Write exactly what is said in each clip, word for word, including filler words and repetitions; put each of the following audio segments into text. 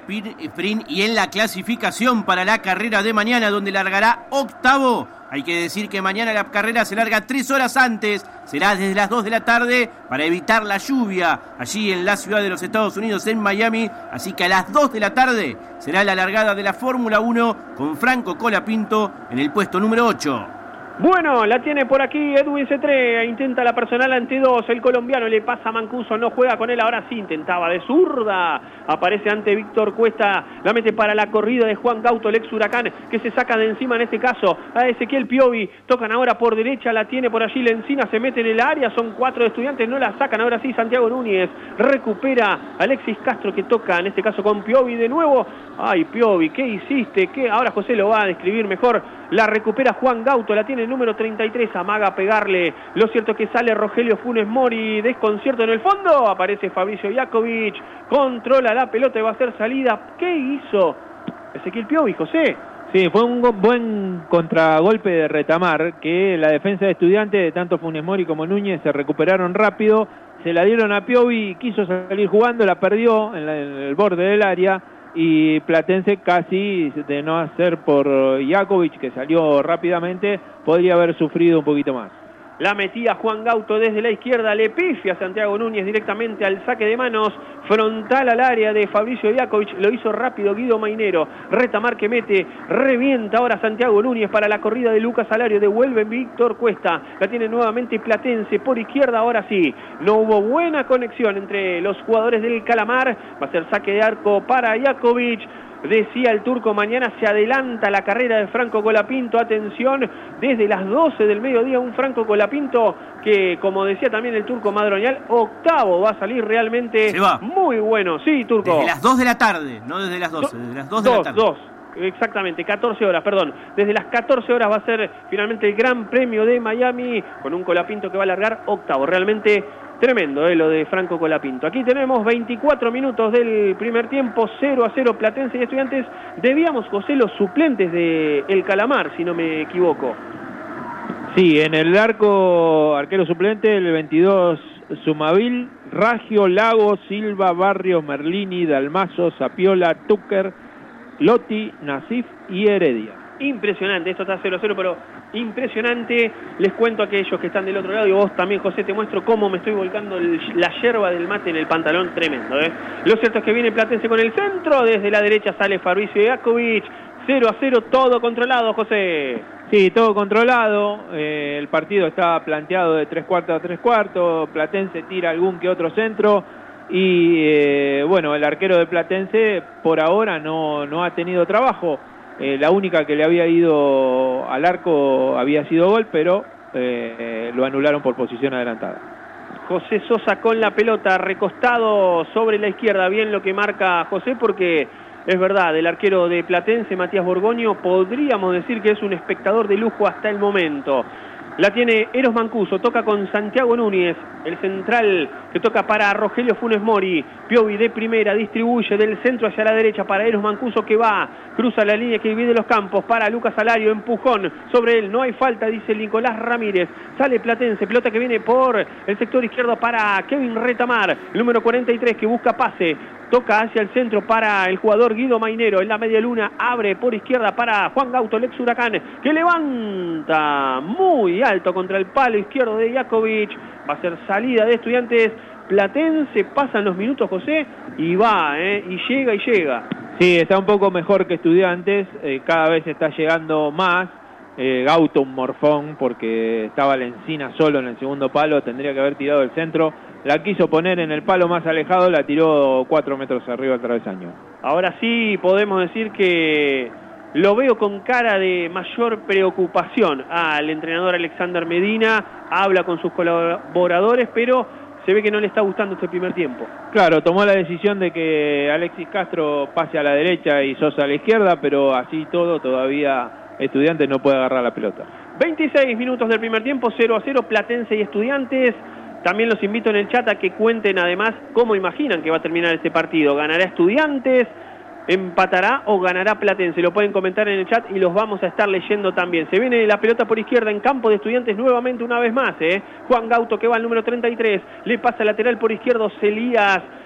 sprint y en la clasificación para la carrera de mañana, donde largará octavo. Hay que decir que mañana la carrera se larga tres horas antes, será desde las dos de la tarde para evitar la lluvia allí en la ciudad de los Estados Unidos, en Miami. Así que a las dos de la tarde será la largada de la Fórmula uno con Franco Colapinto en el puesto número ocho. Bueno, la tiene por aquí Edwin Cetré, intenta la personal ante dos, el colombiano le pasa a Mancuso, no juega con él, ahora sí intentaba de zurda, aparece ante Víctor Cuesta, la mete para la corrida de Juan Gauto, el ex Huracán, que se saca de encima en este caso a Ezequiel Piovi, tocan ahora por derecha, la tiene por allí Lencina, se mete en el área, son cuatro de Estudiantes, no la sacan, ahora sí Santiago Núñez, recupera Alexis Castro que toca, en este caso con Piovi de nuevo, ay Piovi, ¿qué hiciste? ¿Qué? Ahora José lo va a describir mejor, la recupera Juan Gauto, la tiene el número treinta y tres, amaga a pegarle, lo cierto es que sale Rogelio Funes Mori, desconcierto en el fondo, aparece Fabricio Iakovic, controla la pelota y va a hacer salida, ¿qué hizo Ezequiel Piovi, José? Sí, fue un buen contragolpe de Retamar, que la defensa de Estudiantes, de tanto Funes Mori como Núñez, se recuperaron rápido, se la dieron a Piovi, quiso salir jugando, la perdió en, la, en el borde del área, y Platense casi, de no hacer por Iakovic, que salió rápidamente, podría haber sufrido un poquito más. La metía Juan Gauto desde la izquierda, le pifia a Santiago Núñez directamente al saque de manos, frontal al área de Fabricio Iakovic, lo hizo rápido Guido Mainero, Retamar que mete, revienta ahora Santiago Núñez para la corrida de Lucas Alario, devuelve Víctor Cuesta, la tiene nuevamente Platense por izquierda, ahora sí, no hubo buena conexión entre los jugadores del Calamar, va a ser saque de arco para Iakovic. Decía el turco, mañana se adelanta la carrera de Franco Colapinto, atención, desde las doce del mediodía un Franco Colapinto que, como decía también el turco Madroñal, octavo, va a salir realmente muy bueno. Sí, turco. Desde las dos de la tarde, no desde las doce, desde las dos de la tarde. dos, exactamente, catorce horas, perdón. Desde las catorce horas va a ser finalmente el Gran Premio de Miami, con un Colapinto que va a largar octavo, realmente tremendo eh, lo de Franco Colapinto. Aquí tenemos veinticuatro minutos del primer tiempo, cero a cero Platense y Estudiantes. Debíamos, José, los suplentes de El Calamar, si no me equivoco. Sí, en el arco, arquero suplente, el veintidós, Sumavil, Raggio, Lago, Silva, Barrios, Merlini, Dalmazo, Sapiola, Tucker, Lotti, Nasif y Heredia. Impresionante, esto está cero a cero, pero impresionante. Les cuento a aquellos que están del otro lado, y vos también, José, te muestro cómo me estoy volcando el, la yerba del mate en el pantalón, tremendo, ¿eh? Lo cierto es que viene Platense con el centro, desde la derecha sale Fabricio Iakovic, cero a cero, todo controlado, José. Sí, todo controlado, eh, el partido está planteado de tres cuartos a tres cuartos, Platense tira algún que otro centro, y eh, bueno, el arquero de Platense por ahora no, no ha tenido trabajo. Eh, la única que le había ido al arco había sido gol, pero eh, lo anularon por posición adelantada. José Sosa con la pelota, recostado sobre la izquierda, bien lo que marca José, porque es verdad, el arquero de Platense, Matías Borgoño, podríamos decir que es un espectador de lujo hasta el momento. La tiene Eros Mancuso, toca con Santiago Núñez, el central que toca para Rogelio Funes Mori. Piovi de primera, distribuye del centro hacia la derecha para Eros Mancuso que va, cruza la línea que divide los campos para Lucas Alario, empujón sobre él, no hay falta, dice Nicolás Ramírez. Sale Platense, pelota que viene por el sector izquierdo para Kevin Retamar, el número cuarenta y tres que busca pase. Toca hacia el centro para el jugador Guido Mainero, en la media luna, abre por izquierda para Juan Gauto, el ex Huracán, que levanta muy alto contra el palo izquierdo de Iakovic, va a ser salida de Estudiantes. Platense, pasan los minutos, José, y va, ¿eh? y llega y llega. Sí, está un poco mejor que Estudiantes, eh, cada vez está llegando más. Eh, Gauto un morfón porque estaba Lencina solo en el segundo palo, tendría que haber tirado el centro, la quiso poner en el palo más alejado, la tiró cuatro metros arriba del travesaño. Ahora sí podemos decir que lo veo con cara de mayor preocupación al entrenador Alexander Medina, habla con sus colaboradores, pero se ve que no le está gustando este primer tiempo. Claro, tomó la decisión de que Alexis Castro pase a la derecha y Sosa a la izquierda, pero así todo todavía Estudiantes no puede agarrar la pelota. veintiséis minutos del primer tiempo, cero a cero, Platense y Estudiantes. También los invito en el chat a que cuenten además cómo imaginan que va a terminar este partido. ¿Ganará Estudiantes? ¿Empatará o ganará Platense? Lo pueden comentar en el chat y los vamos a estar leyendo también. Se viene la pelota por izquierda en campo de Estudiantes nuevamente una vez más. ¿eh? Juan Gauto que va al número treinta y tres. Le pasa lateral por izquierdo Celías.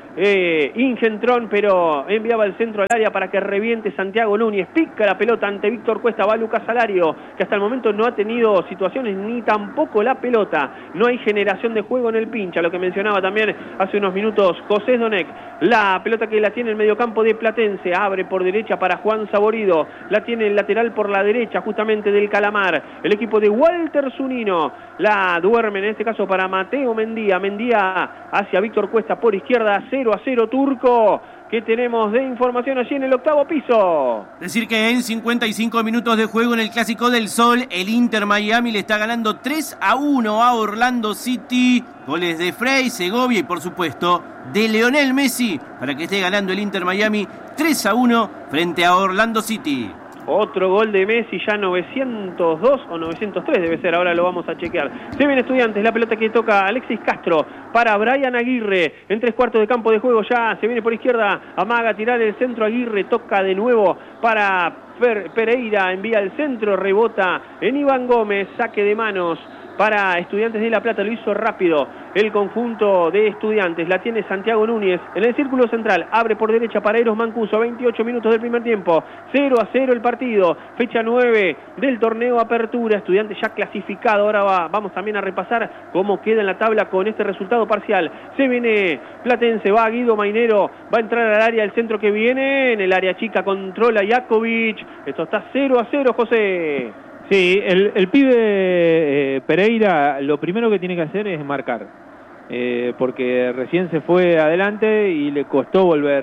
eh, Ingentrón, pero enviaba el centro al área para que reviente Santiago Núñez. Pica la pelota ante Víctor Cuesta, va Lucas Salario, que hasta el momento no ha tenido situaciones ni tampoco la pelota. No hay generación de juego en el pincha, lo que mencionaba también hace unos minutos José Donec. La pelota que la tiene en el mediocampo de Platense, abre por derecha para Juan Saborido, la tiene el lateral por la derecha justamente del Calamar, el equipo de Walter Zunino, la duerme en este caso para Mateo Mendía, Mendía hacia Víctor Cuesta por izquierda, cero a cero Turco. ¿Qué tenemos de información allí en el octavo piso? Decir que en cincuenta y cinco minutos de juego en el Clásico del Sol, el Inter Miami le está ganando tres a uno a Orlando City. Goles de Frey, Segovia y por supuesto de Lionel Messi para que esté ganando el Inter Miami tres a uno frente a Orlando City. Otro gol de Messi, ya novecientos dos o novecientos tres debe ser, ahora lo vamos a chequear. Se ven Estudiantes, la pelota que toca Alexis Castro para Brian Aguirre. En tres cuartos de campo de juego ya, se viene por izquierda, amaga, tirar el centro, Aguirre toca de nuevo para Pereira, envía el centro, rebota en Iván Gómez, saque de manos para Estudiantes de La Plata, lo hizo rápido el conjunto de Estudiantes, la tiene Santiago Núñez en el círculo central, abre por derecha para Eros Mancuso, veintiocho minutos del primer tiempo, cero a cero el partido, fecha nueve del torneo Apertura, Estudiantes ya clasificado, ahora va, vamos también a repasar cómo queda en la tabla con este resultado parcial. Se viene Platense, va Guido Mainero, va a entrar al área, el centro que viene, en el área chica controla Jakovic, esto está cero a cero, José. Sí, el, el pibe eh, Pereira lo primero que tiene que hacer es marcar, eh, porque recién se fue adelante y le costó volver.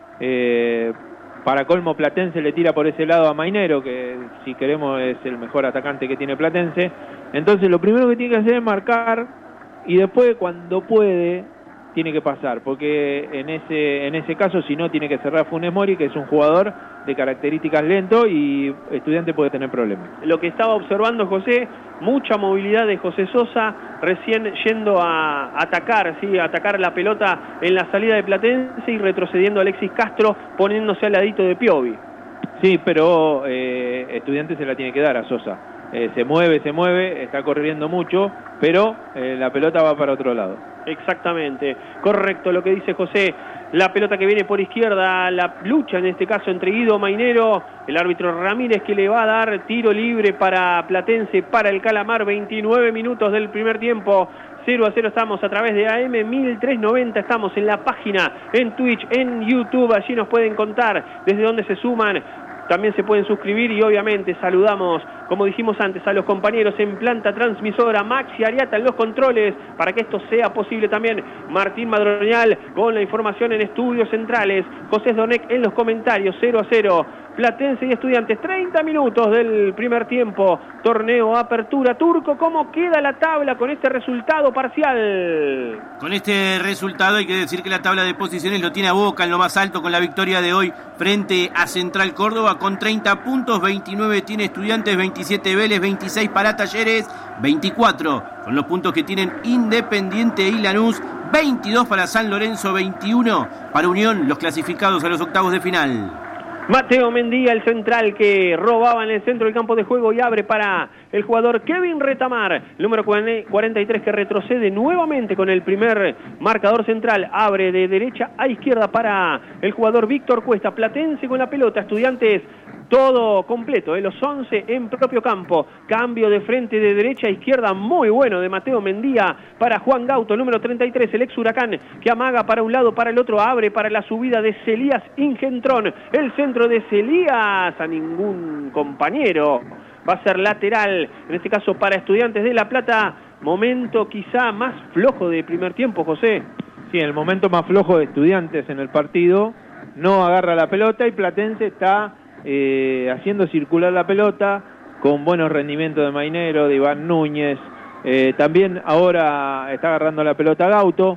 Eh, para colmo Platense le tira por ese lado a Mainero, que si queremos es el mejor atacante que tiene Platense. Entonces lo primero que tiene que hacer es marcar y después cuando puede tiene que pasar, porque en ese en ese caso si no tiene que cerrar Funes Mori, que es un jugador de características lento y Estudiante puede tener problemas. Lo que estaba observando José, mucha movilidad de José Sosa, recién yendo a atacar, ¿sí? a atacar la pelota en la salida de Platense y retrocediendo Alexis Castro, poniéndose al ladito de Piovi. Sí, pero eh, Estudiante se la tiene que dar a Sosa. Eh, se mueve, se mueve, está corriendo mucho, pero eh, la pelota va para otro lado. Exactamente, correcto lo que dice José. La pelota que viene por izquierda, la lucha en este caso entre Guido Mainero, el árbitro Ramírez que le va a dar tiro libre para Platense, para el Calamar, veintinueve minutos del primer tiempo. cero a cero estamos a través de A M mil trescientos noventa, estamos en la página, en Twitch, en YouTube, allí nos pueden contar desde dónde se suman. También se pueden suscribir y obviamente saludamos, como dijimos antes, a los compañeros en planta transmisora, Maxi Ariata en los controles, para que esto sea posible también, Martín Madroñal con la información en estudios centrales, José Donec en los comentarios, cero a cero, Platense y Estudiantes, treinta minutos del primer tiempo, torneo Apertura Turco. ¿Cómo queda la tabla con este resultado parcial? Con este resultado hay que decir que la tabla de posiciones lo tiene a Boca en lo más alto con la victoria de hoy frente a Central Córdoba con treinta puntos, veintinueve tiene Estudiantes, veintisiete Vélez, veintiséis para Talleres, veinticuatro con los puntos que tienen Independiente y Lanús, veintidós para San Lorenzo, veintiuno para Unión, los clasificados a los octavos de final. Mateo Mendía, el central que robaba en el centro del campo de juego y abre para el jugador Kevin Retamar, número cuarenta y tres, que retrocede nuevamente con el primer marcador central, abre de derecha a izquierda para el jugador Víctor Cuesta. Platense con la pelota, Estudiantes todo completo, ¿eh? Los once en propio campo, cambio de frente de derecha a izquierda muy bueno de Mateo Mendía para Juan Gauto, número treinta y tres, el ex Huracán que amaga para un lado, para el otro, abre para la subida de Celías Ingentrón, el centro de Celías a ningún compañero, va a ser lateral, en este caso para Estudiantes de La Plata. Momento quizá más flojo de primer tiempo, José. Sí, el momento más flojo de Estudiantes en el partido, no agarra la pelota y Platense está Eh, haciendo circular la pelota con buenos rendimientos de Mainero, de Iván Núñez, eh, también ahora está agarrando la pelota Gauto,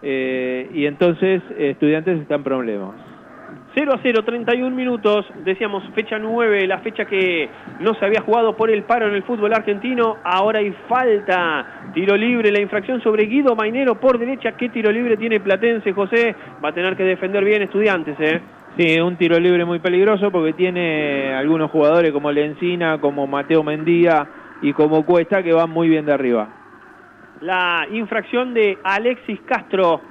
eh, y entonces eh, Estudiantes está en problemas. cero a cero, treinta y un minutos, decíamos fecha nueve, la fecha que no se había jugado por el paro en el fútbol argentino, ahora hay falta, tiro libre, la infracción sobre Guido Mainero por derecha. ¿Qué tiro libre tiene Platense, José? Va a tener que defender bien Estudiantes, ¿eh? Sí, un tiro libre muy peligroso porque tiene algunos jugadores como Lencina, como Mateo Mendía y como Cuesta que van muy bien de arriba. La infracción de Alexis Castro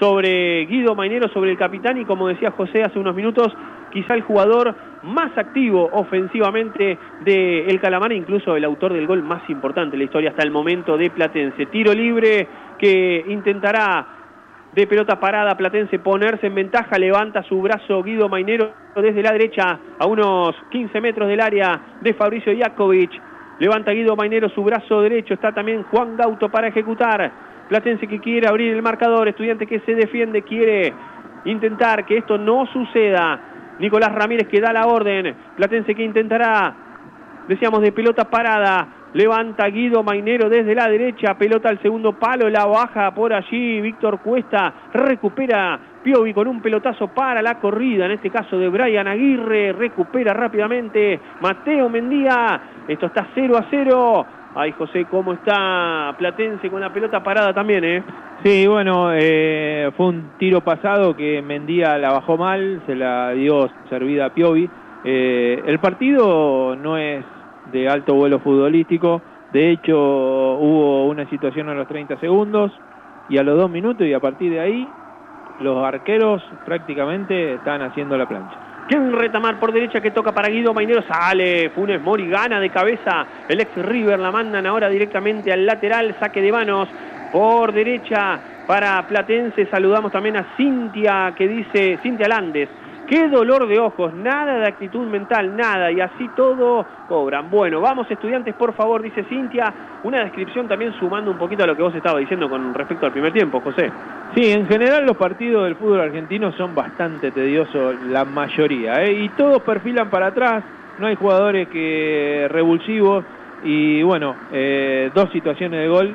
sobre Guido Mainero, sobre el capitán, y como decía José hace unos minutos, quizá el jugador más activo ofensivamente del Calamar, incluso el autor del gol más importante en la historia hasta el momento de Platense. Tiro libre que intentará de pelota parada Platense ponerse en ventaja, levanta su brazo Guido Mainero desde la derecha a unos quince metros del área de Fabricio Iakovic. Levanta Guido Mainero su brazo derecho, está también Juan Gauto para ejecutar. Platense que quiere abrir el marcador, Estudiantes que se defiende, quiere intentar que esto no suceda. Nicolás Ramírez que da la orden, Platense que intentará, decíamos, de pelota parada. Levanta Guido Mainero desde la derecha, pelota al segundo palo, la baja por allí Víctor Cuesta, recupera Piovi con un pelotazo para la corrida, en este caso de Brian Aguirre, recupera rápidamente Mateo Mendía, esto está cero a cero. Ay, José, cómo está Platense con la pelota parada también, ¿eh? Sí, bueno, eh, fue un tiro pasado que Mendía la bajó mal, se la dio servida a Piovi. Eh, el partido no es de alto vuelo futbolístico, de hecho hubo una situación a los treinta segundos y a los dos minutos, y a partir de ahí los arqueros prácticamente están haciendo la plancha. Ken Retamar por derecha que toca para Guido Mainero, sale Funes Mori, gana de cabeza el ex River, la mandan ahora directamente al lateral, saque de manos por derecha para Platense. Saludamos también a Cintia, que dice, Cintia Landes, qué dolor de ojos, nada de actitud mental, nada, y así todo cobran. Bueno, vamos Estudiantes, por favor, dice Cintia. Una descripción también sumando un poquito a lo que vos estabas diciendo con respecto al primer tiempo, José. Sí, en general los partidos del fútbol argentino son bastante tediosos, la mayoría, ¿eh? Y todos perfilan para atrás, no hay jugadores que revulsivos, y bueno, eh, dos situaciones de gol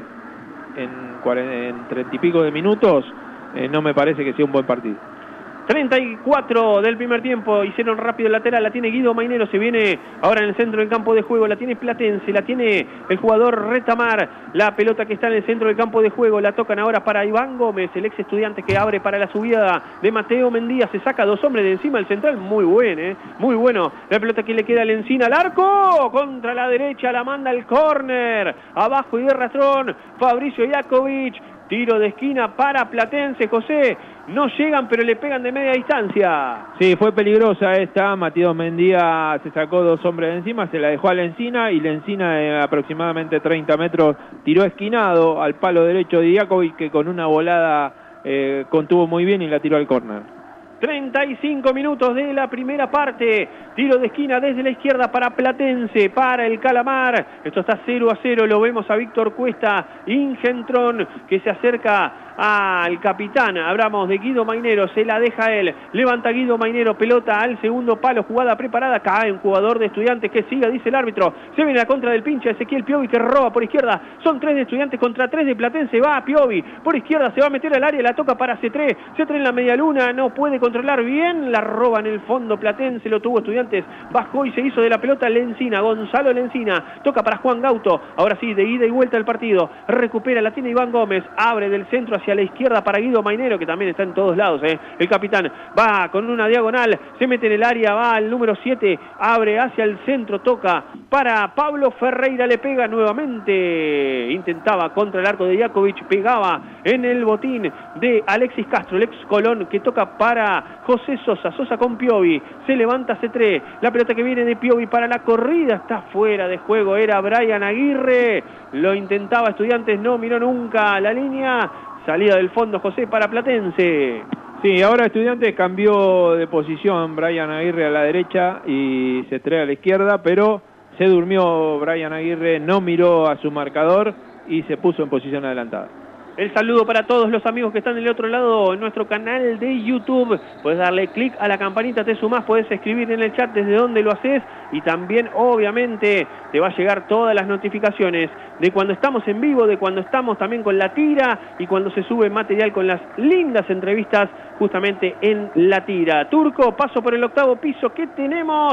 en, en treinta y pico de minutos, eh, no me parece que sea un buen partido. treinta y cuatro del primer tiempo, hicieron rápido el lateral, la tiene Guido Mainero, se viene ahora en el centro del campo de juego, la tiene Platense, la tiene el jugador Retamar, la pelota que está en el centro del campo de juego, la tocan ahora para Iván Gómez, el ex Estudiante que abre para la subida de Mateo Mendía, se saca dos hombres de encima, el central muy bueno, eh, muy bueno, la pelota que le queda al Encina, al arco, contra la derecha, la manda al córner, abajo y de rastrón, Fabricio Iakovic, tiro de esquina para Platense, José, no llegan pero le pegan de media distancia. Sí, fue peligrosa esta, Mateo Mendía se sacó dos hombres de encima, se la dejó a Lencina, y Lencina de aproximadamente treinta metros tiró esquinado al palo derecho de Iakovic, que con una volada eh, contuvo muy bien y la tiró al córner. treinta y cinco minutos de la primera parte, tiro de esquina desde la izquierda para Platense, para el Calamar, esto está cero a cero, lo vemos a Víctor Cuesta, Ingentrón, que se acerca al capitán, hablamos de Guido Mainero, se la deja él, levanta Guido Mainero, pelota al segundo palo, jugada preparada, cae un jugador de Estudiantes, que siga, dice el árbitro, se viene la contra del pinche Ezequiel Piovi, que roba por izquierda, son tres de Estudiantes contra tres de Platense, va Piovi, por izquierda se va a meter al área, la toca para C tres, C tres en la media luna, no puede controlar bien, la roba en el fondo Platense, lo tuvo Estudiantes, bajó y se hizo de la pelota Lencina, Gonzalo Lencina, toca para Juan Gauto, ahora sí, de ida y vuelta al partido, recupera, la tiene Iván Gómez, abre del centro hacia la izquierda para Guido Mainero, que también está en todos lados, ¿eh? El capitán va con una diagonal, se mete en el área, va al número siete, abre hacia el centro, toca para Pablo Ferreira, le pega nuevamente, intentaba contra el arco de Iakovic, pegaba en el botín de Alexis Castro, el ex Colón, que toca para José Sosa, Sosa con Piovi, se levanta C tres, la pelota que viene de Piovi para la corrida, está fuera de juego, era Brian Aguirre, lo intentaba Estudiantes, no miró nunca la línea, salida del fondo José para Platense. Sí, ahora Estudiantes cambió de posición, Brian Aguirre a la derecha y se trae a la izquierda, pero se durmió Brian Aguirre, no miró a su marcador y se puso en posición adelantada. El saludo para todos los amigos que están del otro lado en nuestro canal de YouTube. Puedes darle clic a la campanita, te sumás, puedes escribir en el chat desde donde lo haces y también obviamente te va a llegar todas las notificaciones de cuando estamos en vivo, de cuando estamos también con la tira y cuando se sube material con las lindas entrevistas justamente en la tira. Turco, paso por el octavo piso que tenemos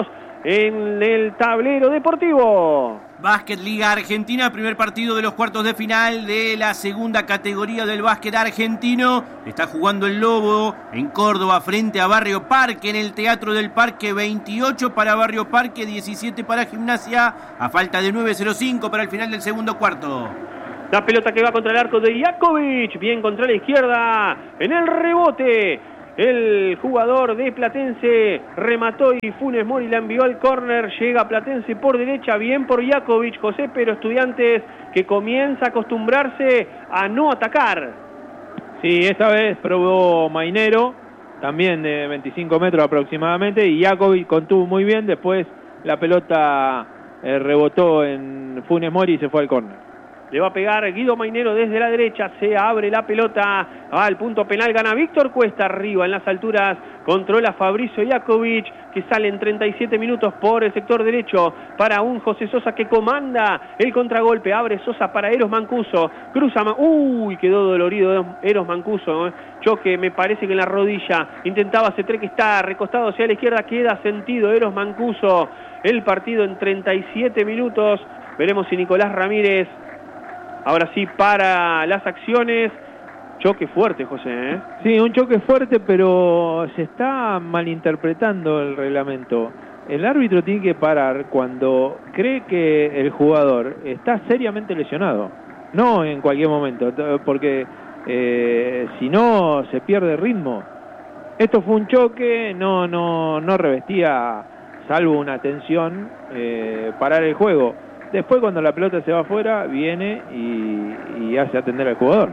en el tablero deportivo. Básquet Liga Argentina, primer partido de los cuartos de final de la segunda categoría del básquet argentino. Está jugando el Lobo en Córdoba frente a Barrio Parque en el Teatro del Parque. veintiocho para Barrio Parque, diecisiete para Gimnasia, a falta de nueve cero cinco para el final del segundo cuarto. La pelota que va contra el arco de Jakovic, bien contra la izquierda, en el rebote. El jugador de Platense remató y Funes Mori la envió al córner. Llega Platense por derecha, bien por Jakovic, José, pero Estudiantes que comienza a acostumbrarse a no atacar. Sí, esta vez probó Mainero, también de veinticinco metros aproximadamente, y Jakovic contuvo muy bien. Después la pelota eh, rebotó en Funes Mori y se fue al córner. Le va a pegar Guido Mainero desde la derecha, se abre la pelota al punto penal, gana Víctor Cuesta arriba en las alturas, controla Fabricio Jakovic, que sale en treinta y siete minutos por el sector derecho para un José Sosa que comanda el contragolpe, abre Sosa para Eros Mancuso, cruza, Man... uy, quedó dolorido Eros Mancuso, ¿eh? Choque me parece que en la rodilla, intentaba Cetré que está recostado hacia la izquierda, queda sentido Eros Mancuso, el partido en treinta y siete minutos, veremos si Nicolás Ramírez ahora sí para las acciones. Choque fuerte, José, ¿eh? Sí, un choque fuerte, pero se está malinterpretando el reglamento. El árbitro tiene que parar cuando cree que el jugador está seriamente lesionado, no en cualquier momento, porque eh, si no se pierde ritmo. Esto fue un choque, no, no, no revestía, salvo una tensión, eh, parar el juego. Después, cuando la pelota se va afuera, viene y, y hace atender al jugador.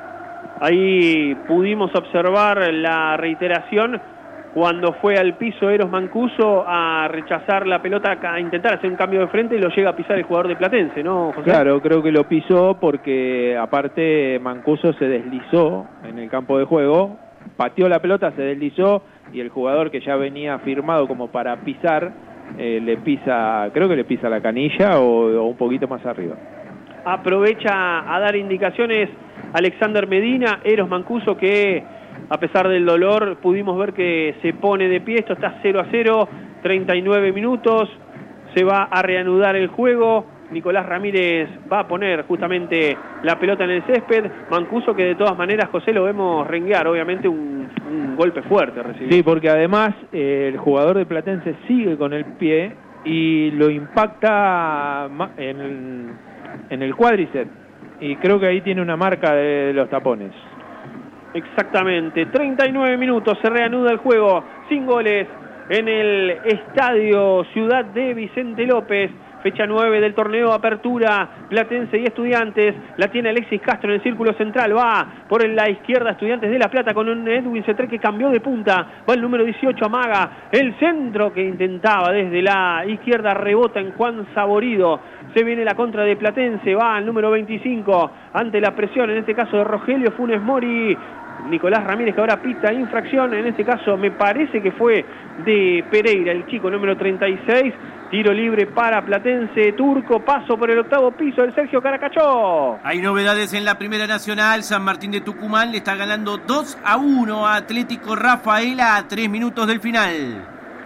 Ahí pudimos observar la reiteración cuando fue al piso Eros Mancuso a rechazar la pelota, a intentar hacer un cambio de frente y lo llega a pisar el jugador de Platense, ¿no, José? Claro, creo que lo pisó porque aparte Mancuso se deslizó en el campo de juego, pateó la pelota, se deslizó y el jugador que ya venía firmado como para pisar, Eh, le pisa, creo que le pisa la canilla o, o un poquito más arriba. Aprovecha a dar indicaciones Alexander Medina, Eros Mancuso, que a pesar del dolor pudimos ver que se pone de pie. Esto está cero a cero, treinta y nueve minutos, se va a reanudar el juego. Nicolás Ramírez va a poner justamente la pelota en el césped. Mancuso, que de todas maneras, José, lo vemos renguear, obviamente un, un golpe fuerte recibió. Sí, porque además eh, el jugador de Platense sigue con el pie y lo impacta en, en el cuádriceps. Y creo que ahí tiene una marca de los tapones. Exactamente, treinta y nueve minutos, se reanuda el juego, sin goles en el Estadio Ciudad de Vicente López. Fecha nueve del torneo Apertura, Platense y Estudiantes. La tiene Alexis Castro en el círculo central. Va por la izquierda Estudiantes de La Plata con un Edwin Cetré que cambió de punta. Va el número dieciocho, amaga el centro que intentaba desde la izquierda. Rebota en Juan Saborido. Se viene la contra de Platense. Va al número veinticinco ante la presión, en este caso de Rogelio Funes Mori. Nicolás Ramírez, que ahora pita infracción, en este caso me parece que fue de Pereira, el chico número treinta y seis. Tiro libre para Platense, Turco, paso por el octavo piso del Sergio Caracachó. Hay novedades en la Primera Nacional. San Martín de Tucumán le está ganando dos a uno a Atlético Rafaela a tres minutos del final.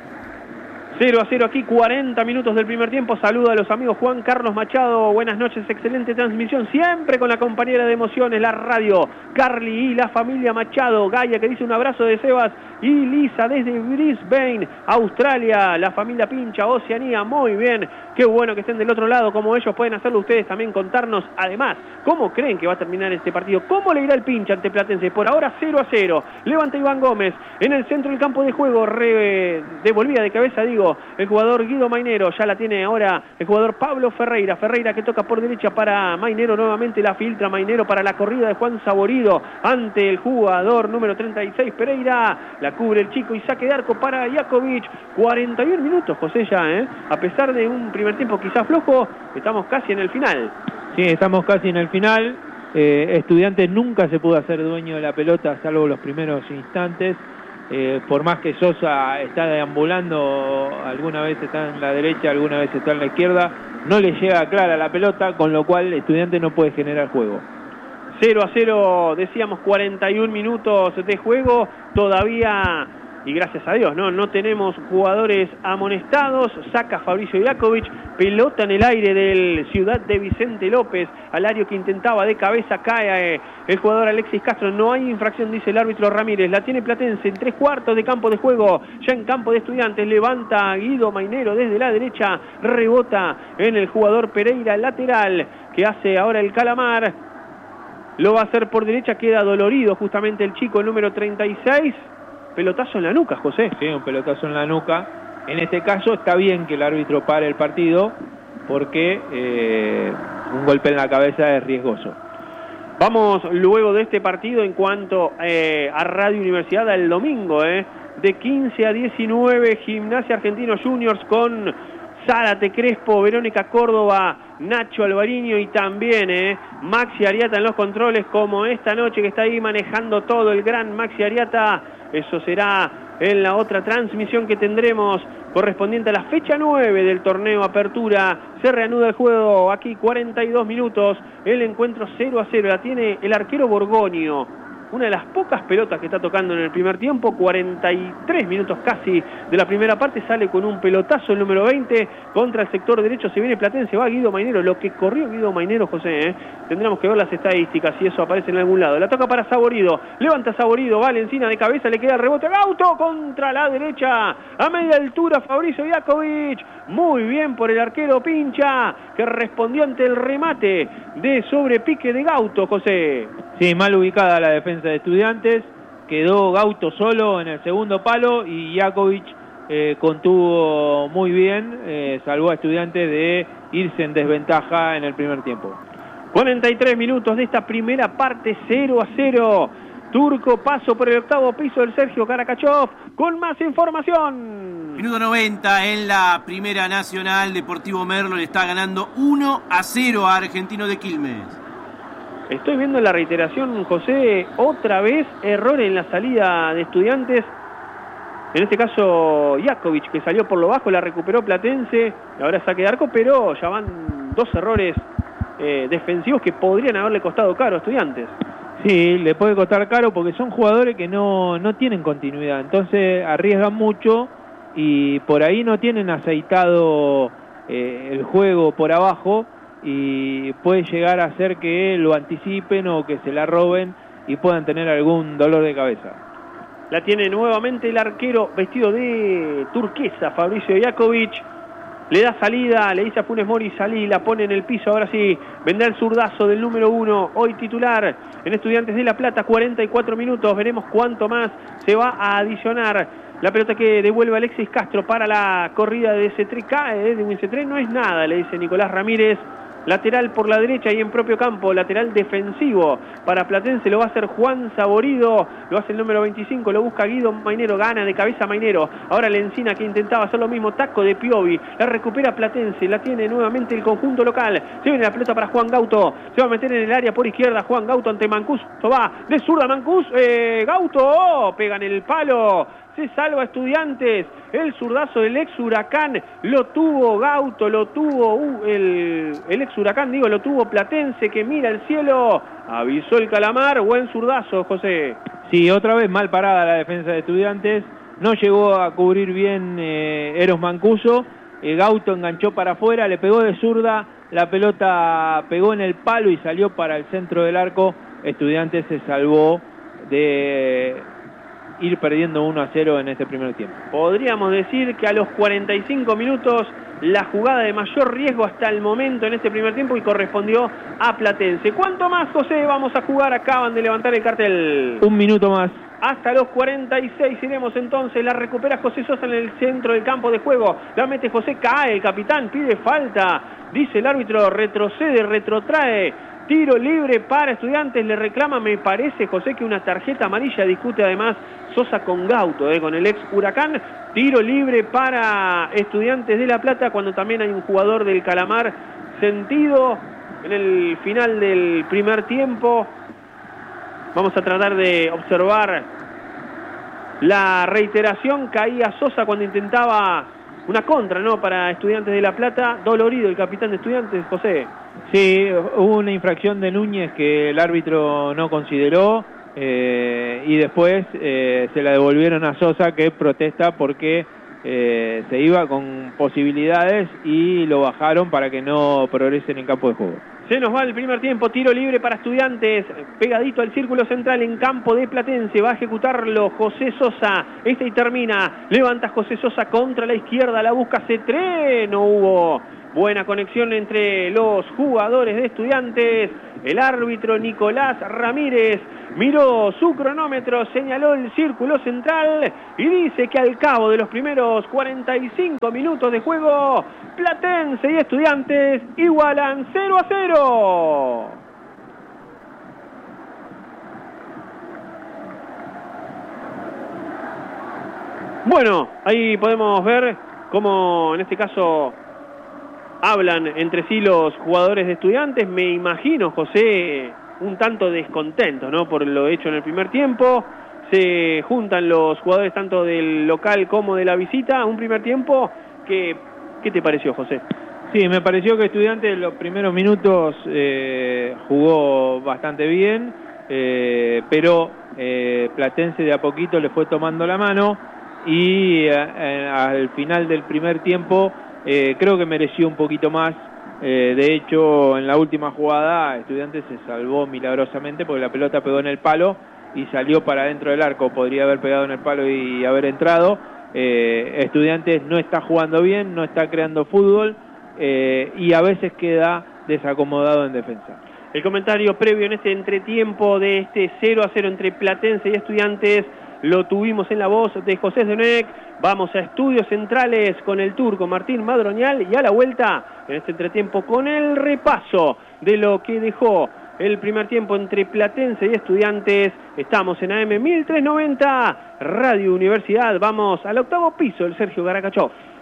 cero a cero aquí, cuarenta minutos del primer tiempo. Saludo a los amigos Juan Carlos Machado. Buenas noches, excelente transmisión. Siempre con la compañera de emociones, la radio, Carly y la familia Machado. Gaia, que dice un abrazo de Sebas. Y Lisa desde Brisbane, Australia. La familia Pincha, Oceanía. Muy bien. Qué bueno que estén del otro lado, como ellos pueden hacerlo ustedes también, contarnos además cómo creen que va a terminar este partido, cómo le irá el Pincha ante Platense. Por ahora cero a cero, levanta Iván Gómez en el centro del campo de juego, re... devolvía de cabeza, digo, el jugador Guido Mainero, ya la tiene ahora el jugador Pablo Ferreira, Ferreira que toca por derecha para Mainero, nuevamente la filtra Mainero para la corrida de Juan Saborido, ante el jugador número treinta y seis, Pereira, la cubre el chico y saque de arco para Jakovic. Cuarenta y un minutos, José, ya, ¿eh? A pesar de un primer tiempo quizás flojo, estamos casi en el final. Sí, estamos casi en el final. Eh, Estudiantes nunca se pudo hacer dueño de la pelota, salvo los primeros instantes. Eh, por más que Sosa está deambulando, alguna vez está en la derecha, alguna vez está en la izquierda, no le llega clara la pelota, con lo cual Estudiantes no puede generar juego. cero a cero, decíamos, cuarenta y un minutos de juego, todavía, y gracias a Dios, no, no tenemos jugadores amonestados. Saca Fabricio Jakovic, pelota en el aire del Ciudad de Vicente López, Alario que intentaba de cabeza, cae eh, el jugador Alexis Castro. No hay infracción, dice el árbitro Ramírez. La tiene Platense en tres cuartos de campo de juego, ya en campo de Estudiantes. Levanta Guido Mainero desde la derecha, rebota en el jugador Pereira, lateral, que hace ahora el Calamar. lo va a hacer por derecha, queda dolorido justamente el chico, el número treinta y seis. Pelotazo en la nuca, José. Sí, un pelotazo en la nuca. En este caso está bien que el árbitro pare el partido, porque eh, un golpe en la cabeza es riesgoso. Vamos luego de este partido en cuanto eh, a Radio Universidad el domingo, eh, de quince a diecinueve, Gimnasia Argentino Juniors con Zárate Crespo, Verónica Córdoba, Nacho Alvariño y también eh, Maxi Ariata en los controles, como esta noche que está ahí manejando todo el gran Maxi Ariata. Eso será en la otra transmisión que tendremos correspondiente a la fecha nueve del torneo Apertura. Se reanuda el juego aquí, cuarenta y dos minutos, el encuentro cero a cero, la tiene el arquero Borgoño. Una de las pocas pelotas que está tocando en el primer tiempo, cuarenta y tres minutos casi de la primera parte, sale con un pelotazo el número veinte contra el sector derecho, se viene Platense, va Guido Mainero, lo que corrió Guido Mainero, José, ¿eh? Tendremos que ver las estadísticas si eso aparece en algún lado. La toca para Saborido, levanta Saborido, va Lencina de cabeza, le queda el rebote, Gauto contra la derecha, a media altura Fabricio Iakovic, muy bien por el arquero Pincha, que respondió ante el remate de sobrepique de Gauto, José. Sí, mal ubicada la defensa de Estudiantes, quedó Gauto solo en el segundo palo y Iakovic eh, contuvo muy bien, eh, salvó a Estudiantes de irse en desventaja en el primer tiempo. cuarenta y tres minutos de esta primera parte, cero a cero. Turco, paso por el octavo piso del Sergio Karakachov, con más información. Minuto noventa en la Primera Nacional, Deportivo Merlo le está ganando uno a cero a Argentino de Quilmes. Estoy viendo la reiteración, José, otra vez error en la salida de Estudiantes. En este caso, Iakovic, que salió por lo bajo, la recuperó Platense, y ahora saque de arco, pero ya van dos errores eh, defensivos que podrían haberle costado caro a Estudiantes. Sí, le puede costar caro porque son jugadores que no, no tienen continuidad, entonces arriesgan mucho y por ahí no tienen aceitado eh, el juego por abajo, y puede llegar a hacer que lo anticipen o que se la roben y puedan tener algún dolor de cabeza. La tiene nuevamente el arquero vestido de turquesa, Fabricio Iakovic. Le da salida, le dice a Funes Mori, salí, la pone en el piso, ahora sí, vendrá el zurdazo del número uno, hoy titular en Estudiantes de La Plata, cuarenta y cuatro minutos, veremos cuánto más se va a adicionar. La pelota que devuelve Alexis Castro para la corrida de C tres, cae de un C tres, no es nada, le dice Nicolás Ramírez. Lateral por la derecha y en propio campo, lateral defensivo para Platense, lo va a hacer Juan Saborido, lo hace el número veinticinco, lo busca Guido Mainero, gana de cabeza Mainero, ahora Lencina que intentaba hacer lo mismo, taco de Piovi, la recupera Platense, la tiene nuevamente el conjunto local, se viene la pelota para Juan Gauto, se va a meter en el área por izquierda, Juan Gauto ante Mancus, va de zurda Mancus, eh, Gauto, oh, pega en el palo, se salva Estudiantes, el zurdazo del ex Huracán, lo tuvo Gauto, lo tuvo uh, el, el ex Huracán, digo, lo tuvo Platense, que mira el cielo, avisó el Calamar, buen zurdazo, José. Sí, otra vez mal parada la defensa de Estudiantes, no llegó a cubrir bien eh, Eros Mancuso, eh, Gauto enganchó para afuera, le pegó de zurda, la pelota pegó en el palo y salió para el centro del arco, Estudiantes se salvó de ir perdiendo uno a cero en este primer tiempo. Podríamos decir que a los cuarenta y cinco minutos la jugada de mayor riesgo hasta el momento en este primer tiempo y correspondió a Platense. ¿Cuánto más, José, vamos a jugar? Acaban de levantar el cartel. Un minuto más. Hasta los cuarenta y seis iremos entonces, la recupera José Sosa en el centro del campo de juego, la mete José, cae el capitán, pide falta, dice el árbitro, retrocede, retrotrae, tiro libre para Estudiantes, le reclama, me parece, José, que una tarjeta amarilla, discute además Sosa con Gauto, eh, con el ex Huracán, tiro libre para Estudiantes de La Plata, cuando también hay un jugador del Calamar sentido en el final del primer tiempo. Vamos a tratar de observar la reiteración, caía Sosa cuando intentaba una contra, ¿no?, para Estudiantes de La Plata, dolorido el capitán de Estudiantes, José. Sí, hubo una infracción de Núñez que el árbitro no consideró, eh, y después eh, se la devolvieron a Sosa, que protesta porque eh, se iba con posibilidades y lo bajaron para que no progrese en el campo de juego. Se nos va el primer tiempo, tiro libre para Estudiantes, pegadito al círculo central en campo de Platense, va a ejecutarlo José Sosa, este y termina, levanta José Sosa contra la izquierda, la busca C tres, no hubo Buena conexión entre los jugadores de Estudiantes. El árbitro Nicolás Ramírez miró su cronómetro, señaló el círculo central y dice que al cabo de los primeros cuarenta y cinco minutos de juego, Platense y Estudiantes igualan cero a cero. Bueno, ahí podemos ver cómo en este caso hablan entre sí los jugadores de Estudiantes. Me imagino, José, un tanto descontentos, ¿no?, por lo hecho en el primer tiempo. Se juntan los jugadores tanto del local como de la visita. Un primer tiempo que, ¿qué te pareció, José? Sí, me pareció que Estudiantes en los primeros minutos eh, jugó bastante bien, eh, pero eh, Platense de a poquito le fue tomando la mano y eh, al final del primer tiempo Eh, creo que mereció un poquito más. Eh, de hecho, en la última jugada, Estudiantes se salvó milagrosamente porque la pelota pegó en el palo y salió para dentro del arco. Podría haber pegado en el palo y haber entrado. Eh, Estudiantes no está jugando bien, no está creando fútbol eh, y a veces queda desacomodado en defensa. El comentario previo en este entretiempo de este cero a cero entre Platense y Estudiantes lo tuvimos en la voz de José Zdenek. Vamos a Estudios Centrales con el turco Martín Madroñal y a la vuelta en este entretiempo con el repaso de lo que dejó el primer tiempo entre Platense y Estudiantes. Estamos en A M mil trescientos noventa, Radio Universidad. Vamos al octavo piso, el Sergio Garacachov.